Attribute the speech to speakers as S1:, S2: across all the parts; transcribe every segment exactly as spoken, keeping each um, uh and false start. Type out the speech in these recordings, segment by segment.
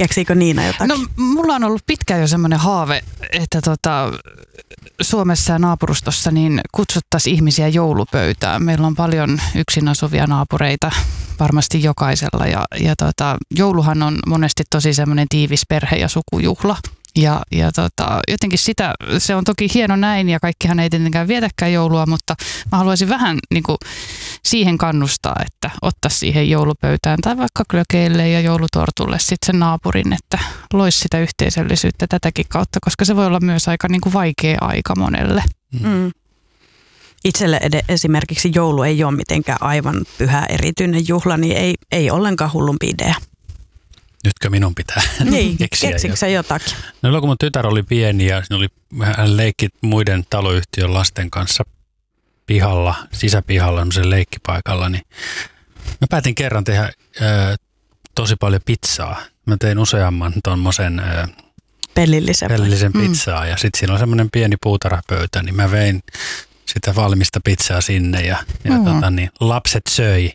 S1: Keksiikö Niina jotakin?
S2: No mulla on ollut pitkään jo semmoinen haave, että tota, Suomessa ja naapurustossa niin kutsuttaisiin ihmisiä joulupöytään. Meillä on paljon yksin asuvia naapureita varmasti jokaisella ja, ja tota, jouluhan on monesti tosi semmoinen tiivis perhe- ja sukujuhla. Ja, ja tota, jotenkin sitä, se on toki hieno näin ja kaikkihan ei tietenkään vietäkään joulua, mutta mä haluaisin vähän niin kuin siihen kannustaa, että ottaisi siihen joulupöytään tai vaikka glögeille ja joulutortulle sitten sen naapurin, että loisi sitä yhteisöllisyyttä tätäkin kautta, koska se voi olla myös aika niin kuin vaikea aika monelle.
S1: Mm. Itselle ed- esimerkiksi joulu ei ole mitenkään aivan pyhä erityinen juhla, niin ei, ei ollenkaan hullumpi idea.
S3: Nytkö minun pitää
S1: niin,
S3: keksiä
S1: keksitkö jotakin?
S3: No kun mun tytär oli pieni ja hän oli hän leikki muiden taloyhtiön lasten kanssa pihalla, sisäpihalla, sen leikkipaikalla, niin mä päätin kerran tehdä ö, tosi paljon pizzaa. Mä tein useamman tommosen ö,
S1: pellillisen,
S3: pellillisen pizzaa mm. ja sitten siinä on semmoinen pieni puutarhapöytä, niin mä vein sitä valmista pizzaa sinne ja, ja mm. tota, niin, lapset söi.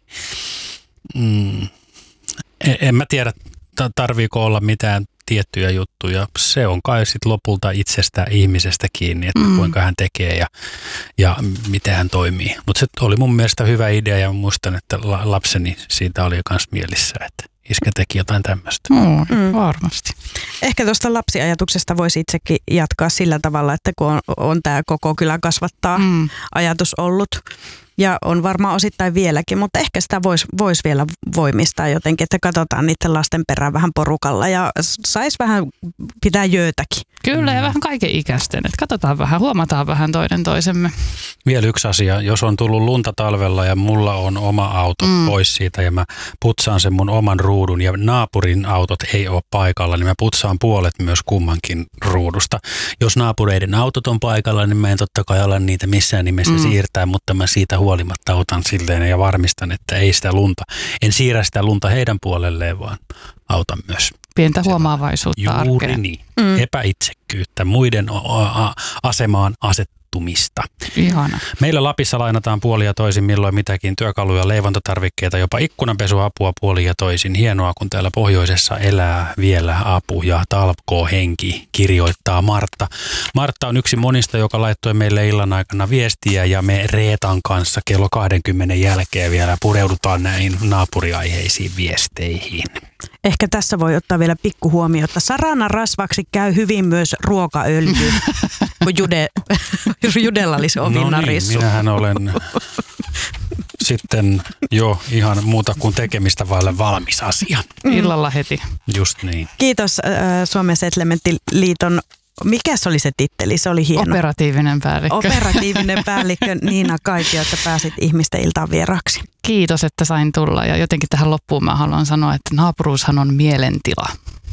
S3: Mm, en, en mä tiedä, tarviiko olla mitään tiettyjä juttuja. Se on kai sitten lopulta itsestä ihmisestä kiinni, että mm. kuinka hän tekee ja, ja miten hän toimii. Mutta se oli mun mielestä hyvä idea ja muistan, että lapseni siitä oli myös mielissä, että iskä teki jotain tämmöistä.
S2: Mm, mm. Varmasti.
S1: Ehkä tuosta lapsiajatuksesta voisi itsekin jatkaa sillä tavalla, että kun on, on tämä koko kylä kasvattaa mm. ajatus ollut. Ja on varmaan osittain vieläkin, mutta ehkä sitä voisi vois vielä voimistaa jotenkin, että katsotaan niiden lasten perään vähän porukalla ja saisi vähän pitää jöötäkin.
S2: Kyllä ja vähän kaiken ikäisten, että katsotaan vähän, huomataan vähän toinen toisemme.
S3: Vielä yksi asia, jos on tullut lunta talvella ja mulla on oma auto mm. pois siitä ja mä putsaan sen mun oman ruudun ja naapurin autot ei ole paikalla, niin mä putsaan puolet myös kummankin ruudusta. Jos naapureiden autot on paikalla, niin mä en totta kai ala niitä missään nimessä mm. siirtää, mutta mä siitä huolimatta otan silleen ja varmistan, että ei sitä lunta, en siirrä sitä lunta heidän puolelleen, vaan autan myös.
S2: Pientä huomaavaisuutta
S3: juuri
S2: arkeen.
S3: Niin. Mm. Epäitsekkyyttä, muiden asemaan asettumista.
S2: Ihana.
S3: Meillä Lapissa lainataan puolia toisin milloin mitäkin työkaluja, leivontatarvikkeita, jopa ikkunanpesuapua puolia toisin. Hienoa, kun täällä pohjoisessa elää vielä apu ja talkoo henki, kirjoittaa Martta. Martta on yksi monista, joka laittoi meille illan aikana viestiä ja me Reetan kanssa kello kaksikymmentä jälkeen vielä pureudutaan näihin naapuriaiheisiin viesteihin.
S1: Ehkä tässä voi ottaa vielä pikku huomiota. Sarana rasvaksi käy hyvin myös ruokaöljy, kun jude, Judella olisi ominarissu.
S3: No niin, minähän olen sitten jo ihan muuta kuin tekemistä vaille valmis asia.
S2: Illalla heti.
S3: Just niin.
S1: Kiitos äh, Suomen Settlementtiliiton. Mikä se oli se titteli? Se oli hieno.
S2: Operatiivinen päällikkö.
S1: Operatiivinen päällikkö Niina Kaitio, että pääsit ihmisten iltaan vieraksi.
S2: Kiitos, että sain tulla ja jotenkin tähän loppuun mä haluan sanoa, että naapuruushan on mielentila.